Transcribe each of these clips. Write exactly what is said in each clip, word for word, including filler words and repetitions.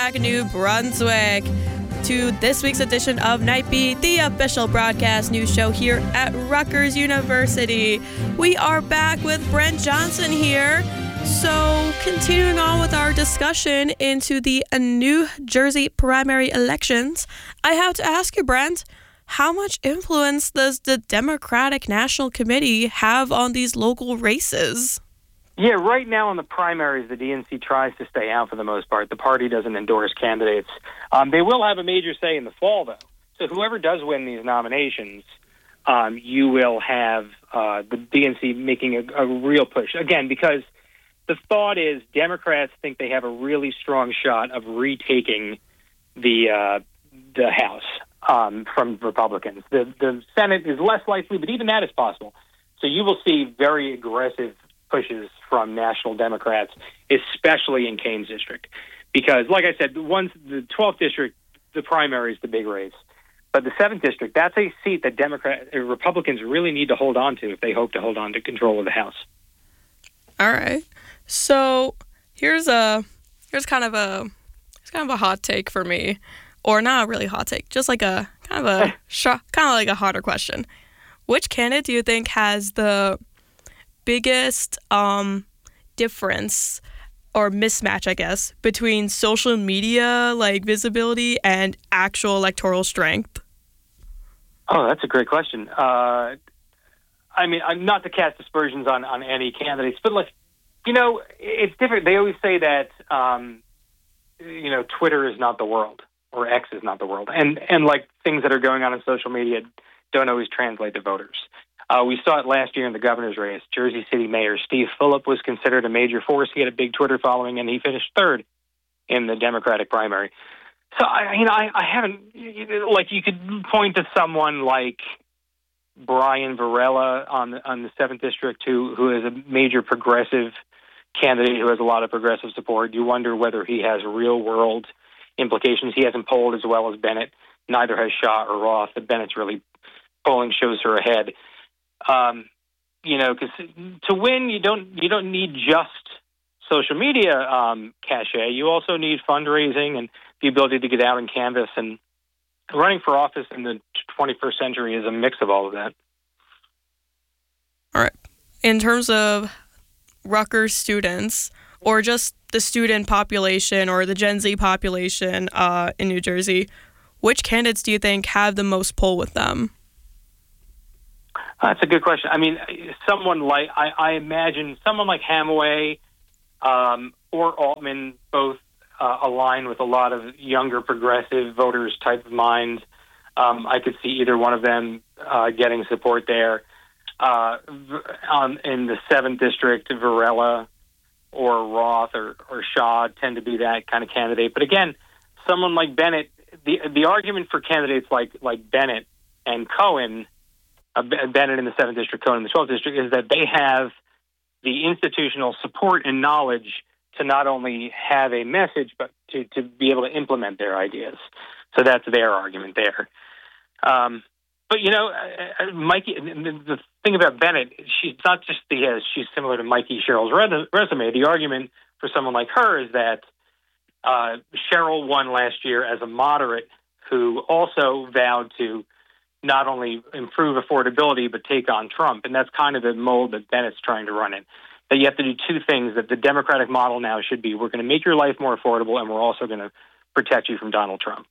back, New Brunswick, to this week's edition of Night Beat, the official broadcast news show here at Rutgers University. We are back with Brent Johnson here. So, continuing on with our discussion into the New Jersey primary elections, I have to ask you, Brent, how much influence does the Democratic National Committee have on these local races? Yeah, right now in the primaries, the D N C tries to stay out for the most part. The party doesn't endorse candidates. Um, they will have a major say in the fall, though. So whoever does win these nominations, um, you will have uh, the D N C making a, a real push. Again, because the thought is Democrats think they have a really strong shot of retaking the uh, the House um, from Republicans. The, the Senate is less likely, but even that is possible. So you will see very aggressive pushes from national Democrats, especially in Kane's district. Because, like I said, once the twelfth district, the primary is the big race. But the seventh district, that's a seat that Democrat, uh, Republicans really need to hold on to if they hope to hold on to control of the House. All right. So here's a here's kind of a it's kind of a hot take for me, or not a really hot take, just like a kind of a sh- kind of like a harder question. Which candidate do you think has the biggest um, difference or mismatch, I guess, between social media like visibility and actual electoral strength? Oh, that's a great question. Uh, I mean, I'm not to cast aspersions on, on any candidates, but like, you know, it's different. They always say that, um, you know, Twitter is not the world or X is not the world. And, and like things that are going on in social media don't always translate to voters. Uh, we saw it last year in the governor's race. Jersey City Mayor Steve Phillip was considered a major force. He had a big Twitter following, and he finished third in the Democratic primary. So, I, you know, I, I haven't, like, you could point to someone like Brian Varela on the, on the seventh District, who, who is a major progressive candidate who has a lot of progressive support. You wonder whether he has real-world implications. He hasn't polled as well as Bennett. Neither has Shaw or Roth. But Bennett's really polling shows her ahead. Um, you know, because to win, you don't you don't need just social media um, cachet. You also need fundraising and the ability to get out and canvass. And running for office in the twenty-first century is a mix of all of that. All right. In terms of Rutgers students, or just the student population or the Gen Z population uh, in New Jersey, which candidates do you think have the most pull with them? That's a good question. I mean, someone like, I, I imagine someone like Hamaway um, or Altman both uh, align with a lot of younger progressive voters type of mind. Um, I could see either one of them uh, getting support there. Uh, um, in the seventh District, Varela or Roth or, or Shaw tend to be that kind of candidate. But again, someone like Bennett, the the argument for candidates like, like Bennett and Cohen, Uh, Bennett in the seventh District, Cohen in the twelfth District, is that they have the institutional support and knowledge to not only have a message, but to, to be able to implement their ideas. So that's their argument there. Um, but, you know, uh, uh, Mikey, the, the thing about Bennett, she's not just the, uh, she's similar to Mikey Sherrill's resume. The argument for someone like her is that uh, Sherrill won last year as a moderate who also vowed to not only improve affordability, but take on Trump. And that's kind of the mold that Bennett's trying to run in. That you have to do two things, that the Democratic model now should be, we're going to make your life more affordable, and we're also going to protect you from Donald Trump.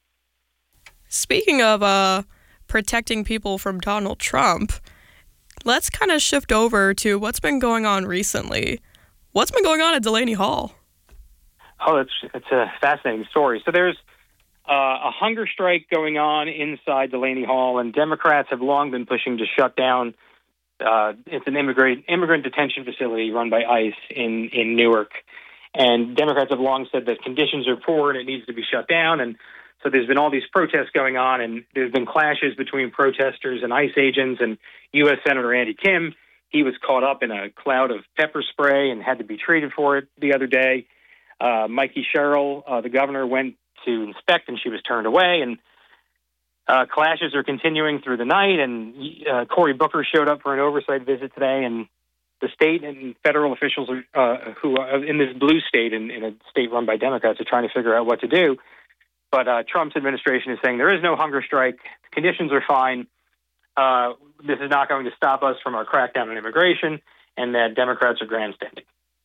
Speaking of uh, protecting people from Donald Trump, let's kind of shift over to what's been going on recently. What's been going on at Delaney Hall? Oh, it's, it's a fascinating story. So there's Uh, a hunger strike going on inside Delaney Hall, and Democrats have long been pushing to shut down. Uh, it's an immigrant immigrant detention facility run by ICE in, in Newark. And Democrats have long said that conditions are poor and it needs to be shut down. And so there's been all these protests going on, and there's been clashes between protesters and ICE agents. And U S Senator Andy Kim, he was caught up in a cloud of pepper spray and had to be treated for it the other day. Uh, Mikey Sherrill, uh, the governor, went to inspect, and she was turned away. And uh, clashes are continuing through the night. And uh, Cory Booker showed up for an oversight visit today, and the state and federal officials are, uh, who are in this blue state, in, in a state run by Democrats, are trying to figure out what to do. But uh, Trump's administration is saying there is no hunger strike. The conditions are fine. Uh, this is not going to stop us from our crackdown on immigration, and that Democrats are grandstanding.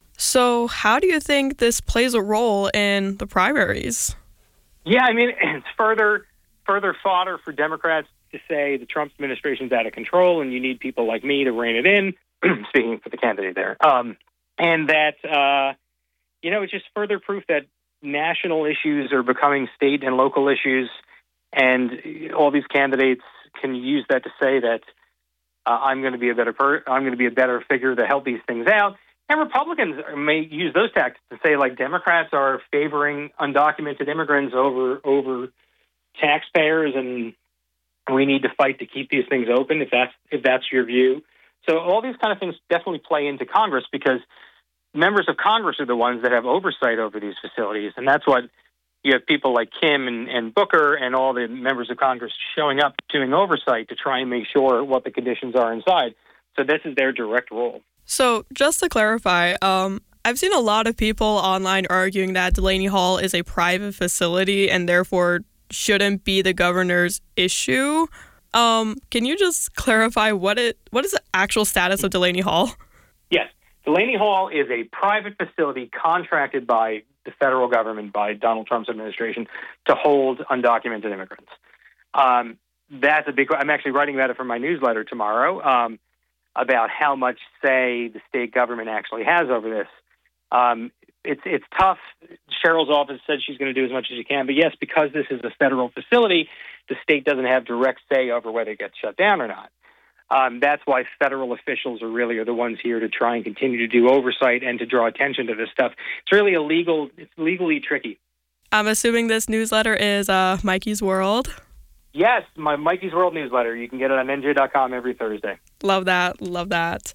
So how do you think this plays a role in the primaries? Yeah, I mean, it's further further fodder for Democrats to say the Trump administration is out of control and you need people like me to rein it in, speaking for the candidate there. Um, and that, uh, you know, it's just further proof that national issues are becoming state and local issues, and all these candidates can use that to say that uh, I'm going to be a better per- I'm going to be a better figure to help these things out. And Republicans may use those tactics to say, like, Democrats are favoring undocumented immigrants over over taxpayers, and we need to fight to keep these things open, if that's if that's your view. So all these kind of things definitely play into Congress, because members of Congress are the ones that have oversight over these facilities, and that's what you have people like Kim and, and Booker and all the members of Congress showing up doing oversight to try and make sure what the conditions are inside. So this is their direct role. So just to clarify, um, I've seen a lot of people online arguing that Delaney Hall is a private facility and therefore shouldn't be the governor's issue. Um, can you just clarify what it what is the actual status of Delaney Hall? Yes. Delaney Hall is a private facility contracted by the federal government, by Donald Trump's administration, to hold undocumented immigrants. Um, that's a big... I'm actually writing about it for my newsletter tomorrow, um, about how much say the state government actually has over this. Um, it's it's tough. Cheryl's office said she's going to do as much as she can, but yes, because this is a federal facility, the state doesn't have direct say over whether it gets shut down or not. Um, that's why federal officials are really are the ones here to try and continue to do oversight and to draw attention to this stuff. It's really a legal, it's legally tricky. I'm assuming this newsletter is uh, Mikey's World. Yes, my Mikey's World newsletter. You can get it on N J dot com every Thursday. Love that. Love that.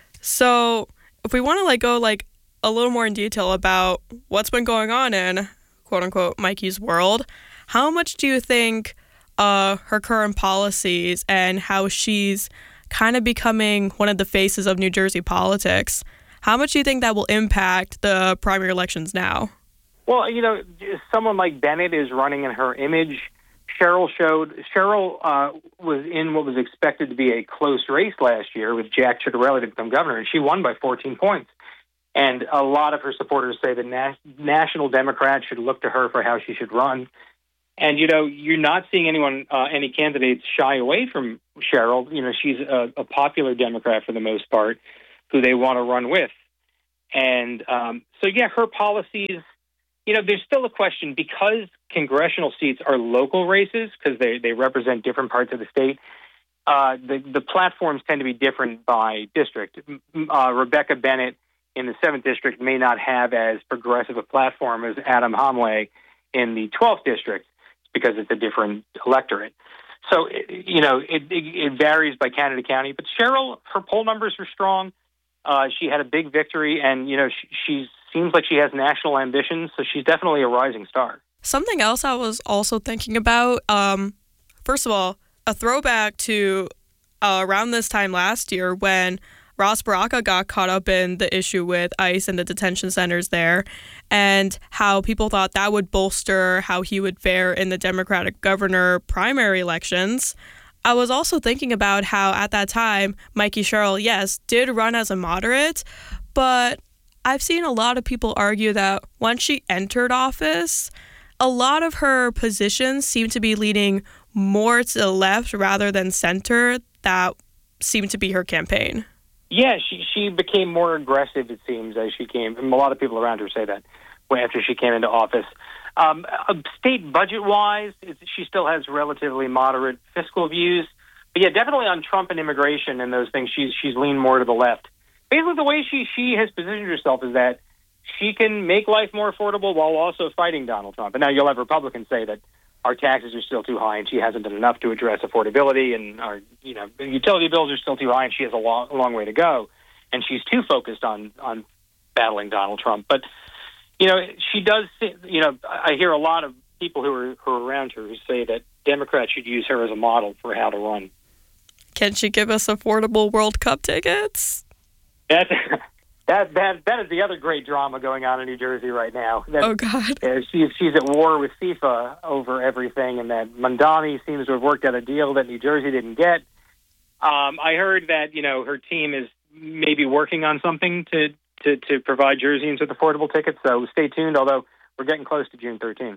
So if we want to like go like a little more in detail about what's been going on in quote unquote Mikey's World, how much do you think uh, her current policies and how she's kind of becoming one of the faces of New Jersey politics, how much do you think that will impact the primary elections now? Well, you know, someone like Bennett is running in her image. Cheryl showed Cheryl uh, was in what was expected to be a close race last year with Jack Ciattarelli to become governor, and she won by fourteen points. And a lot of her supporters say the na- national Democrats should look to her for how she should run. And, you know, you're not seeing anyone, uh, any candidates shy away from Cheryl. You know, she's a, a popular Democrat for the most part who they want to run with. And um, so, yeah, her policies, you know, there's still a question because congressional seats are local races because they, they represent different parts of the state. Uh, the, the platforms tend to be different by district. Uh, Rebecca Bennett in the seventh district may not have as progressive a platform as Adam Hamway in the twelfth district because it's a different electorate. So, you know, it, it, it varies by county to county. But Cheryl, her poll numbers are strong. Uh, she had a big victory, and, you know, she she's, seems like she has national ambitions, so she's definitely a rising star. Something else I was also thinking about, um, first of all, a throwback to uh, around this time last year when Ross Baraka got caught up in the issue with ICE and the detention centers there, and how people thought that would bolster how he would fare in the Democratic governor primary elections. I was also thinking about how at that time, Mikey Sherrill, yes, did run as a moderate, but I've seen a lot of people argue that once she entered office, a lot of her positions seem to be leaning more to the left rather than center. That seemed to be her campaign. Yeah, she she became more aggressive, it seems, as she came. And a lot of people around her say that after she came into office. Um, state budget-wise, she still has relatively moderate fiscal views. But yeah, definitely on Trump and immigration and those things, she's she's leaned more to the left. Basically, the way she, she has positioned herself is that she can make life more affordable while also fighting Donald Trump. And now you'll have Republicans say that our taxes are still too high and she hasn't done enough to address affordability, and our you know utility bills are still too high and she has a long, a long way to go. And she's too focused on, on battling Donald Trump. But, you know, she does, you know, I hear a lot of people who are, who are around her who say that Democrats should use her as a model for how to run. Can she give us affordable World Cup tickets? That's, that that that is the other great drama going on in New Jersey right now. That, oh, God. Uh, she's, she's at war with FIFA over everything, and that Mamdani seems to have worked out a deal that New Jersey didn't get. Um, I heard that, you know, her team is maybe working on something to, to, to provide Jerseyans with affordable tickets, so stay tuned, although we're getting close to June thirteenth.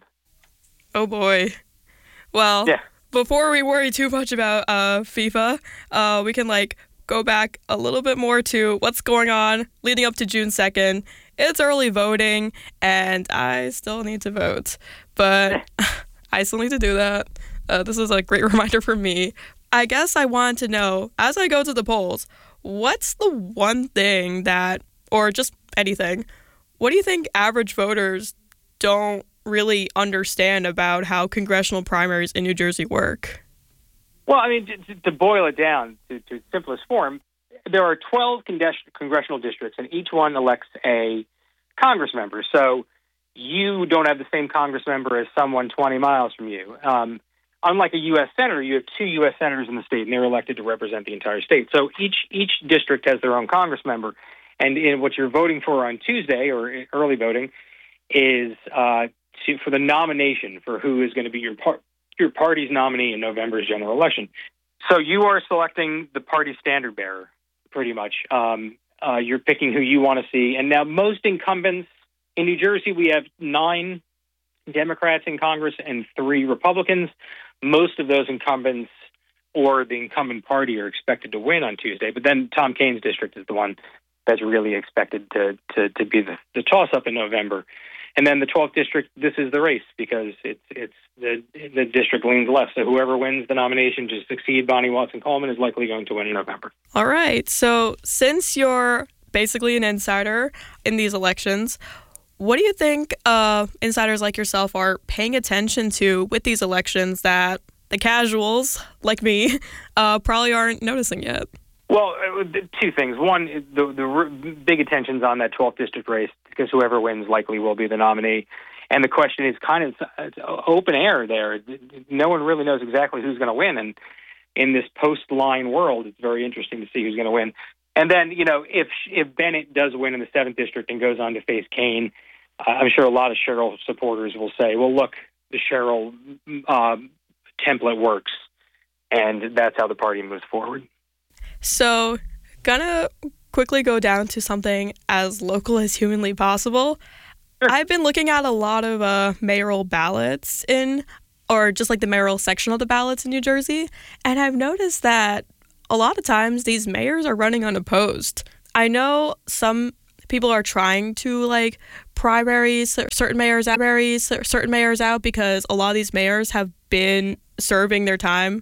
Oh, boy. Well, yeah. Before we worry too much about uh, FIFA, uh, we can, like, go back a little bit more to what's going on leading up to June second. It's early voting, and I still need to vote. But I still need to do that. Uh, this is a great reminder for me. I guess I want to know, as I go to the polls, what's the one thing that, or just anything, what do you think average voters don't really understand about how congressional primaries in New Jersey work? Well, I mean, to, to boil it down to, to its simplest form, there are twelve congressional districts, and each one elects a Congress member. So you don't have the same Congress member as someone twenty miles from you. Um, unlike a U S senator, you have two U S senators in the state, and they're elected to represent the entire state. So each each district has their own Congress member, and in what you're voting for on Tuesday, or early voting, is uh, to, for the nomination for who is going to be your part. your party's nominee in November's general election. So you are selecting the party standard bearer, pretty much. Um, uh, you're picking who you want to see. And now most incumbents in New Jersey, we have nine Democrats in Congress and three Republicans. Most of those incumbents or the incumbent party are expected to win on Tuesday. But then Tom Kaine's district is the one that's really expected to, to, to be the, the toss-up in November. And then the twelfth district, this is the race because it's it's the the district leans left. So whoever wins the nomination to succeed Bonnie Watson Coleman is likely going to win in November. All right. So since you're basically an insider in these elections, what do you think uh, insiders like yourself are paying attention to with these elections that the casuals like me uh, probably aren't noticing yet? Well, two things. One, the, the big attention's on that twelfth district race because whoever wins likely will be the nominee. And the question is kind of it's open air there. No one really knows exactly who's going to win. And in this post-line world, it's very interesting to see who's going to win. And then, you know, if if Bennett does win in the seventh district and goes on to face Kaine, uh, I'm sure a lot of Sherrill supporters will say, well, look, the Sherrill uh, template works. And that's how the party moves forward. So, gonna quickly go down to something as local as humanly possible. Sure. I've been looking at a lot of uh, mayoral ballots in, or just like the mayoral section of the ballots in New Jersey, and I've noticed that a lot of times these mayors are running unopposed. I know some people are trying to like primary certain mayors out, certain mayors out because a lot of these mayors have been serving their time